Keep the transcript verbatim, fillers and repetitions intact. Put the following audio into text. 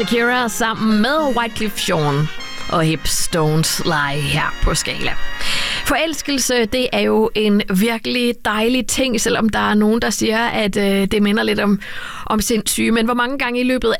Shakira sammen med Wyclef Jean og Hip Stones Lie her på Skala. Forelskelse, det er jo en virkelig dejlig ting, selvom der er nogen, der siger, at øh, det minder lidt om, om sindssyge. Men hvor mange gange i løbet